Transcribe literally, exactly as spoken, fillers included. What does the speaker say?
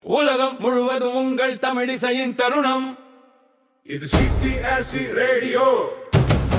உலகம் முழுவதும் உங்கள் தமிழிசையின் தருணம். இது சிடிஆர்சி ரேடியோ.